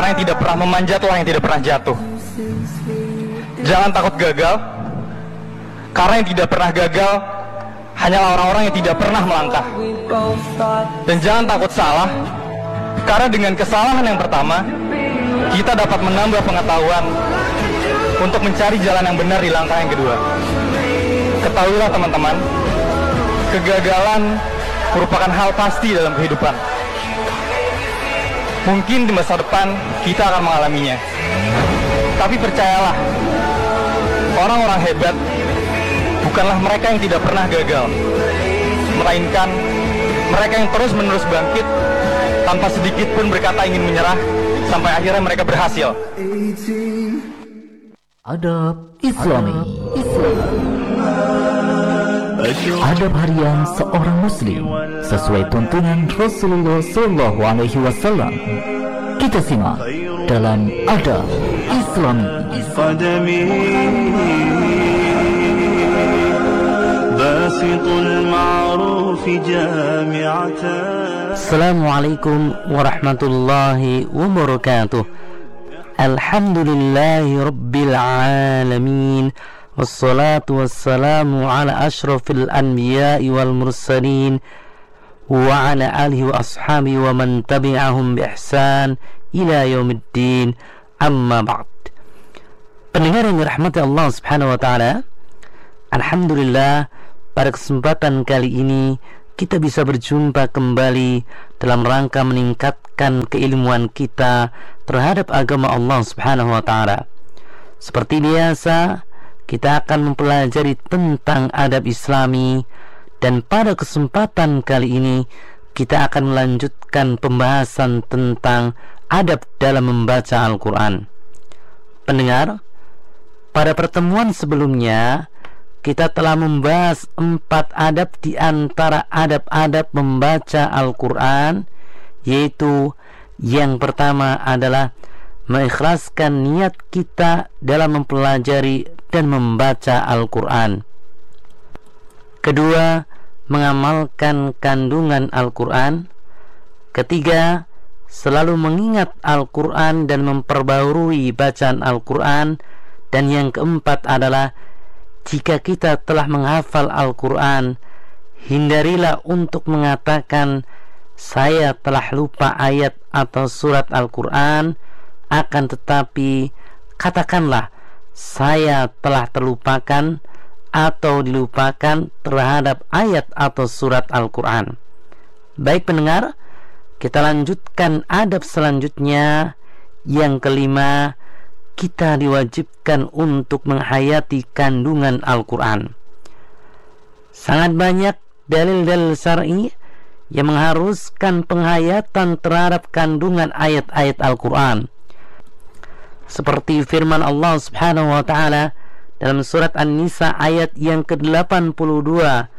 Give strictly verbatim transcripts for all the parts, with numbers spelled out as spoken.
karena yang tidak pernah memanjatlah yang tidak pernah jatuh. Jangan takut gagal, karena yang tidak pernah gagal hanyalah orang-orang yang tidak pernah melangkah. Dan jangan takut salah, karena dengan kesalahan yang pertama kita dapat menambah pengetahuan untuk mencari jalan yang benar di langkah yang kedua. Ketahuilah teman-teman, kegagalan merupakan hal pasti dalam kehidupan. Mungkin di masa depan kita akan mengalaminya, tapi percayalah, orang-orang hebat bukanlah mereka yang tidak pernah gagal, melainkan mereka yang terus-menerus bangkit tanpa sedikit pun berkata ingin menyerah, sampai akhirnya mereka berhasil. Adab Islami. Adab harian seorang muslim sesuai tuntunan Rasulullah Shallallahu Alaihi Wasallam. Kita simak dalam Adab Islami. Assalamualaikum warahmatullahi wabarakatuh. Alhamdulillahi rabbil alamin, wassalatu wassalamu ala ashrafil anbiya'i wal mursalin wa ala alihi wa ashabihi wa man tabi'ahum bi ihsan ila yaumiddin, amma ba'd. Pendengar yang dirahmati Allah Subhanahu wa taala, alhamdulillah pada kesempatan kali ini kita bisa berjumpa kembali dalam rangka meningkatkan keilmuan kita terhadap agama Allah Subhanahu wa taala. Seperti biasa, kita akan mempelajari tentang adab Islami, dan pada kesempatan kali ini kita akan melanjutkan pembahasan tentang adab dalam membaca Al-Quran. Pendengar, pada pertemuan sebelumnya kita telah membahas empat adab di antara adab-adab membaca Al-Quran, yaitu yang pertama adalah mengikhlaskan niat kita dalam mempelajari dan membaca Al-Quran. Kedua, mengamalkan kandungan Al-Quran. Ketiga, selalu mengingat Al-Quran dan memperbarui bacaan Al-Quran. Dan yang keempat adalah jika kita telah menghafal Al-Quran, hindarilah untuk mengatakan saya telah lupa ayat atau surat Al-Quran, akan tetapi katakanlah saya telah terlupakan atau dilupakan terhadap ayat atau surat Al-Quran. Baik pendengar, kita lanjutkan adab selanjutnya. Yang kelima, kita diwajibkan untuk menghayati kandungan Al-Quran. Sangat banyak dalil-dalil syar'i yang mengharuskan penghayatan terhadap kandungan ayat-ayat Al-Quran, seperti firman Allah Subhanahu wa ta'ala dalam surat An-Nisa ayat yang ke delapan puluh dua,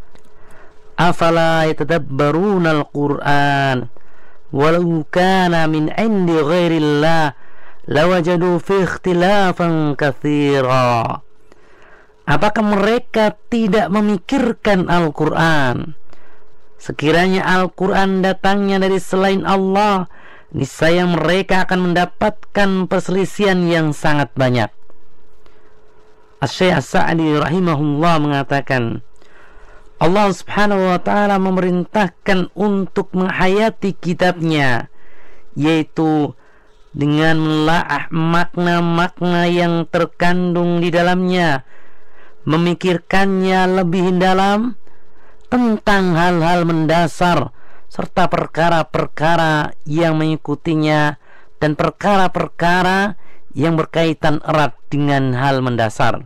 afala yatadabbaruna al-Quran walau kana min indi ghairillah lawajadu fi ikhtilafan katsira. Apakah mereka tidak memikirkan Al-Quran? Sekiranya Al-Quran datangnya dari selain Allah, niscaya mereka akan mendapatkan perselisihan yang sangat banyak. Asy-Syaikh As-Sa'di rahimahullah mengatakan, Allah Subhanahu wa ta'ala memerintahkan untuk menghayati kitabnya, yaitu dengan menelaah makna-makna yang terkandung di dalamnya, memikirkannya lebih dalam tentang hal-hal mendasar serta perkara-perkara yang mengikutinya dan perkara-perkara yang berkaitan erat dengan hal mendasar.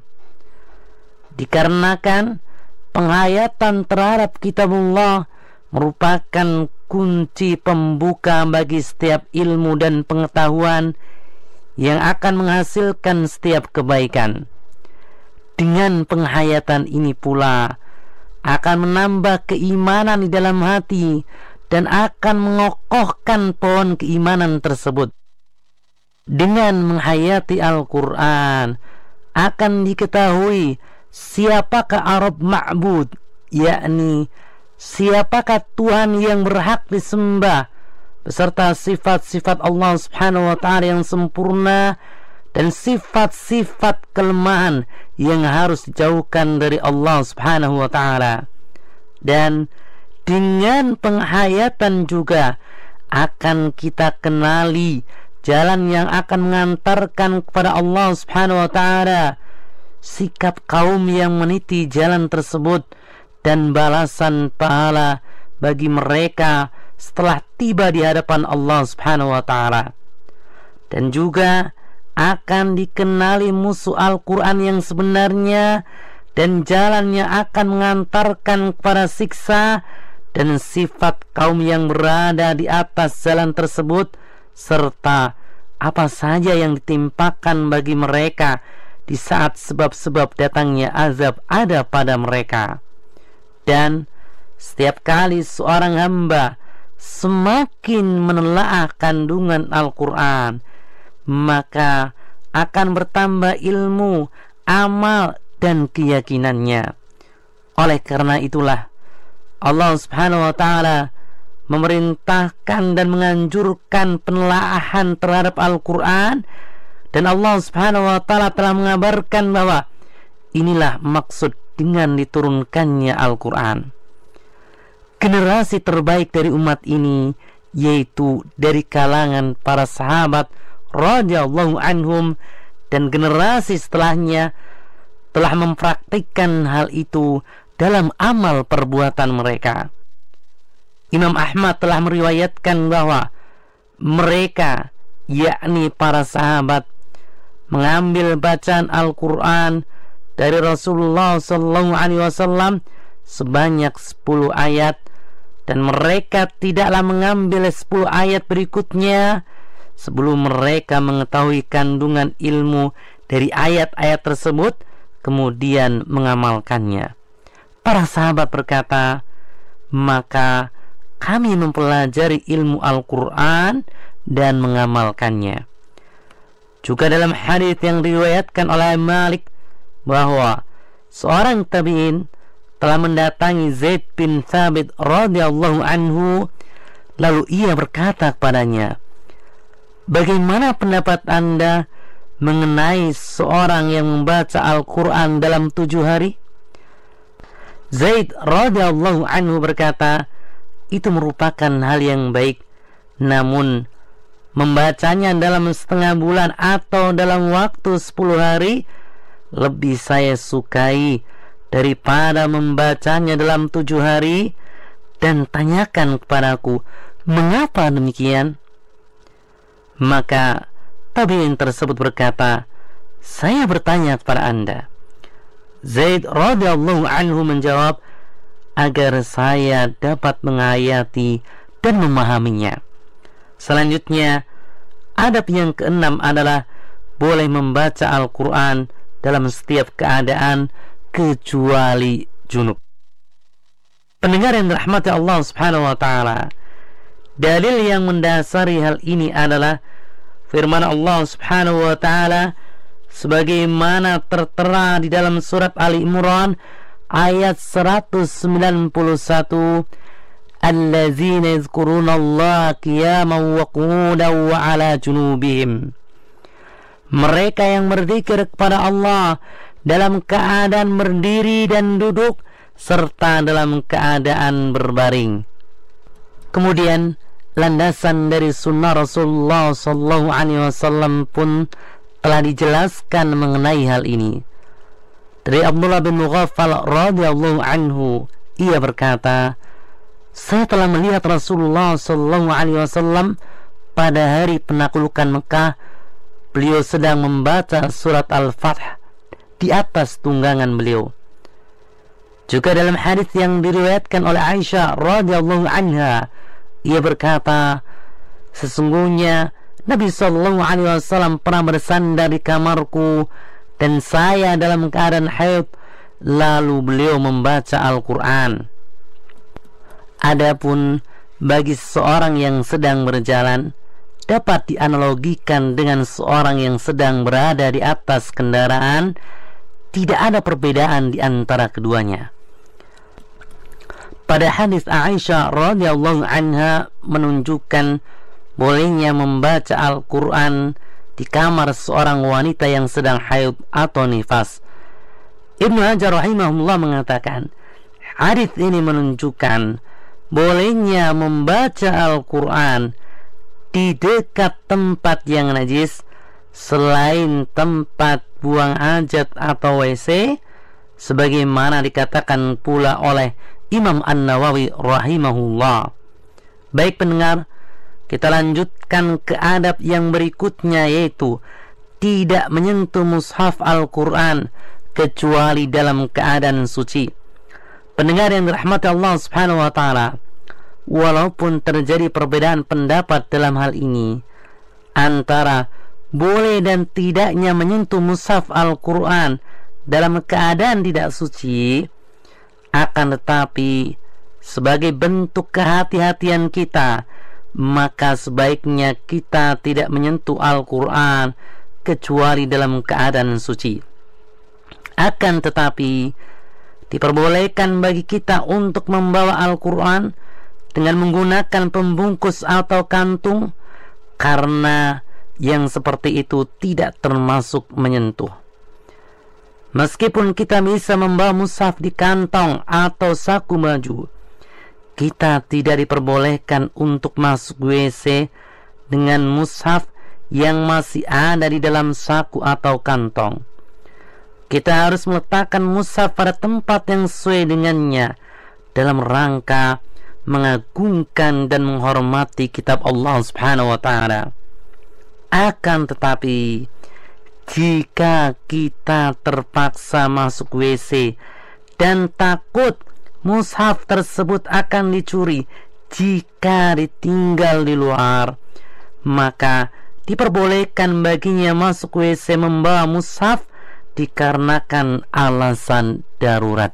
Dikarenakan penghayatan terhadap kitabullah merupakan kunci pembuka bagi setiap ilmu dan pengetahuan yang akan menghasilkan setiap kebaikan. Dengan penghayatan ini pula akan menambah keimanan di dalam hati dan akan mengokohkan pohon keimanan tersebut. Dengan menghayati Al-Quran akan diketahui siapakah Arab ma'bud, yakni siapakah Tuhan yang berhak disembah, beserta sifat-sifat Allah Subhanahu wa ta'ala yang sempurna dan sifat-sifat kelemahan yang harus dijauhkan dari Allah Subhanahu wa ta'ala. Dan dengan penghayatan juga akan kita kenali jalan yang akan mengantarkan kepada Allah Subhanahu wa ta'ala, sikap kaum yang meniti jalan tersebut, dan balasan pahala bagi mereka setelah tiba di hadapan Allah Subhanahu wa ta'ala. Dan juga akan dikenali musuh Al-Quran yang sebenarnya dan jalannya akan mengantarkan kepada siksa, dan sifat kaum yang berada di atas jalan tersebut, serta apa saja yang ditimpakan bagi mereka di saat sebab-sebab datangnya azab ada pada mereka. Dan setiap kali seorang hamba semakin menelaah kandungan Al-Quran, maka akan bertambah ilmu, amal, dan keyakinannya. Oleh karena itulah Allah Subhanahu wa ta'ala memerintahkan dan menganjurkan penelaahan terhadap Al-Quran, dan Allah Subhanahu wa ta'ala telah mengabarkan bahwa inilah maksud dengan diturunkannya Al-Quran. Generasi terbaik dari umat ini yaitu dari kalangan para sahabat radhiyallahu anhum, dan generasi setelahnya telah mempraktikkan hal itu dalam amal perbuatan mereka. Imam Ahmad telah meriwayatkan bahwa mereka, yakni para sahabat, mengambil bacaan Al-Quran dari Rasulullah sallallahu alaihi wasallam sebanyak sepuluh ayat, dan mereka tidaklah mengambil sepuluh ayat berikutnya sebelum mereka mengetahui kandungan ilmu dari ayat-ayat tersebut, kemudian mengamalkannya. Para sahabat berkata, maka kami mempelajari ilmu Al-Quran dan mengamalkannya. Juga dalam hadis yang diriwayatkan oleh Malik bahwa seorang tabi'in telah mendatangi Zaid bin Thabit radhiyallahu anhu, lalu ia berkata kepadanya, bagaimana pendapat Anda mengenai seorang yang membaca Al-Quran dalam tujuh hari? Zaid radhiyallahu anhu berkata, itu merupakan hal yang baik, namun membacanya dalam setengah bulan atau dalam waktu sepuluh hari lebih saya sukai daripada membacanya dalam tujuh hari. Dan tanyakan kepadaku, mengapa demikian? Maka tabi'in tersebut berkata, saya bertanya kepada Anda. Zaid radhiyallahu anhu menjawab, agar saya dapat menghayati dan memahaminya. Selanjutnya, adab yang keenam adalah boleh membaca Al-Quran dalam setiap keadaan kecuali junub. Pendengar yang dirahmati Allah Subhanahu wa ta'ala, dalil yang mendasari hal ini adalah firman Allah Subhanahu wa ta'ala sebagaimana tertera di dalam surat Ali Imran ayat seratus sembilan puluh satu, allazina yazkuruna Allah qiyaman wa qu'udan wa ala junubihim. Mereka yang berzikir kepada Allah dalam keadaan berdiri dan duduk serta dalam keadaan berbaring. Kemudian landasan dari sunnah Rasulullah sallallahu alaihi wasallam pun telah dijelaskan mengenai hal ini. Dari Abdullah bin Mughaffal radhiyallahu anhu, ia berkata, saya telah melihat Rasulullah sallallahu alaihi wasallam pada hari penaklukan Mekah. Beliau sedang membaca surat Al-Fath di atas tunggangan beliau. Juga dalam hadis yang diriwayatkan oleh Aisyah radhiyallahu anha, ia berkata, sesungguhnya Nabi sallallahu alaihi wasallam pernah bersandar di kamarku dan saya dalam keadaan haid, lalu beliau membaca Al-Quran. Adapun bagi seorang yang sedang berjalan, dapat dianalogikan dengan seorang yang sedang berada di atas kendaraan. Tidak ada perbedaan di antara keduanya. Pada hadis Aisyah radhiyallahu anha menunjukkan bolehnya membaca Al-Quran di kamar seorang wanita yang sedang haid atau nifas. Ibnu Hajar rahimahullah mengatakan, hadis ini menunjukkan bolehnya membaca Al-Quran di dekat tempat yang najis selain tempat buang hajat atau W C, sebagaimana dikatakan pula oleh Imam An-Nawawi rahimahullah. Baik pendengar, kita lanjutkan ke adab yang berikutnya, yaitu tidak menyentuh mushaf Al-Quran kecuali dalam keadaan suci. Pendengar yang dirahmati Allah subhanahu wa ta'ala, walaupun terjadi perbedaan pendapat dalam hal ini antara boleh dan tidaknya menyentuh mushaf Al-Quran dalam keadaan tidak suci, akan tetapi sebagai bentuk kehati-hatian kita, maka sebaiknya kita tidak menyentuh Al-Quran kecuali dalam keadaan suci. Akan tetapi diperbolehkan bagi kita untuk membawa Al-Quran dengan menggunakan pembungkus atau kantung, karena yang seperti itu tidak termasuk menyentuh. Meskipun kita bisa membawa mushaf di kantong atau saku baju, kita tidak diperbolehkan untuk masuk W C dengan mushaf yang masih ada di dalam saku atau kantong. Kita harus meletakkan mushaf pada tempat yang sesuai dengannya dalam rangka mengagungkan dan menghormati kitab Allah subhanahu wa ta'ala. Akan tetapi jika kita terpaksa masuk W C dan takut mushaf tersebut akan dicuri jika ditinggal di luar, maka diperbolehkan baginya masuk W C membawa mushaf dikarenakan alasan darurat.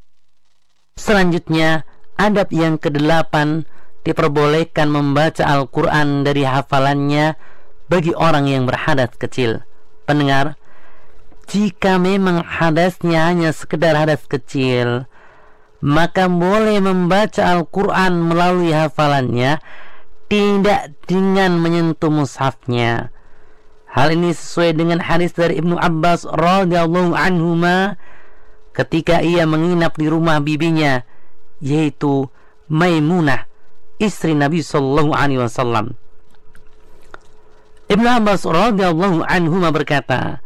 Selanjutnya, adab yang kedelapan, diperbolehkan membaca Al-Quran dari hafalannya bagi orang yang berhadas kecil. Pendengar, jika memang hadasnya hanya sekedar hadas kecil, maka boleh membaca Al-Quran melalui hafalannya, tidak dengan menyentuh mushafnya. Hal ini sesuai dengan hadis dari Ibnu Abbas radhiyallahu anhuma ketika ia menginap di rumah bibinya, yaitu Maimunah, istri Nabi sallallahu alaihi wasallam. Ibnu Abbas radhiyallahu anhuma berkata,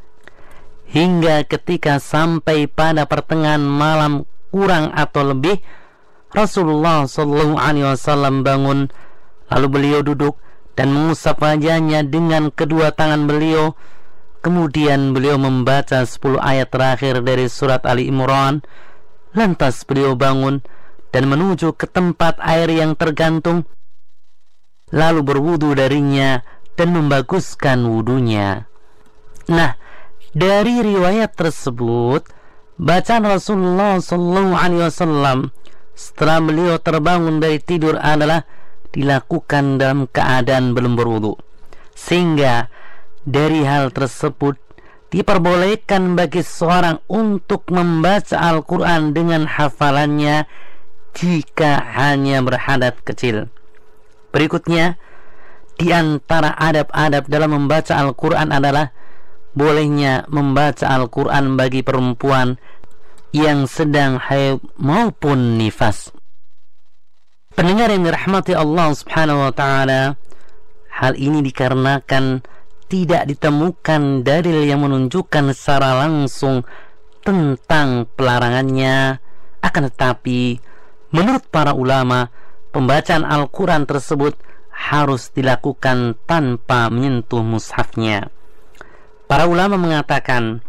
hingga ketika sampai pada pertengahan malam kurang atau lebih, Rasulullah sallallahu alaihi wasallam bangun, lalu beliau duduk dan mengusap wajahnya dengan kedua tangan beliau. Kemudian beliau membaca sepuluh ayat terakhir dari surat Ali Imran. Lantas beliau bangun dan menuju ke tempat air yang tergantung, lalu berwudu darinya dan membaguskan wudunya. Nah, dari riwayat tersebut, bacaan Rasulullah sallallahu alaihi wasallam setelah beliau terbangun dari tidur adalah dilakukan dalam keadaan belum berwudu, sehingga dari hal tersebut diperbolehkan bagi seorang untuk membaca Al-Quran dengan hafalannya jika hanya berhadas kecil. Berikutnya, di antara adab-adab dalam membaca Al-Quran adalah bolehnya membaca Al-Quran bagi perempuan yang sedang haid maupun nifas. Pendengar yang dirahmati Allah subhanahu wa ta'ala, hal ini dikarenakan tidak ditemukan dalil yang menunjukkan secara langsung tentang pelarangannya. Akan tetapi, menurut para ulama, pembacaan Al-Quran tersebut harus dilakukan tanpa menyentuh mushafnya. Para ulama mengatakan,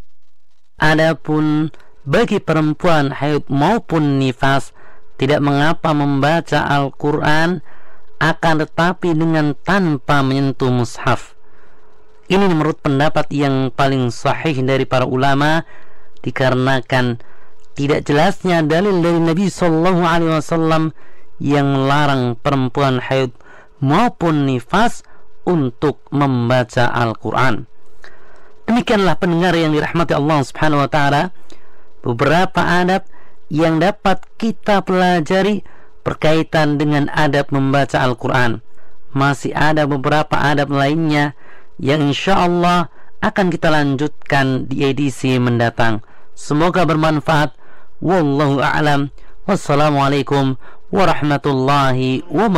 adapun bagi perempuan haid maupun nifas, tidak mengapa membaca Al-Quran, akan tetapi dengan tanpa menyentuh mushaf. Ini menurut pendapat yang paling sahih dari para ulama, dikarenakan tidak jelasnya dalil dari Nabi sallallahu alaihi wasallam yang melarang perempuan haid maupun nifas untuk membaca Al-Quran. Demikianlah pendengar yang dirahmati Allah subhanahu wa ta'ala, beberapa adab yang dapat kita pelajari berkaitan dengan adab membaca Al-Quran. Masih ada beberapa adab lainnya yang insya Allah akan kita lanjutkan di edisi mendatang. Semoga bermanfaat. Wallahu a'lam. Wassalamualaikum warahmatullahi wabarakatuh.